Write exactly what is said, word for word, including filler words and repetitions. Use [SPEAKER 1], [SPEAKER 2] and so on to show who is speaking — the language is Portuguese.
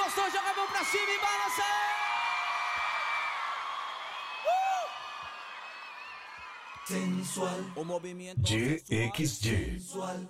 [SPEAKER 1] gostou, joga a mão pra cima e balança!
[SPEAKER 2] Sensual.
[SPEAKER 3] Un movimiento
[SPEAKER 2] G X G.
[SPEAKER 3] sensual.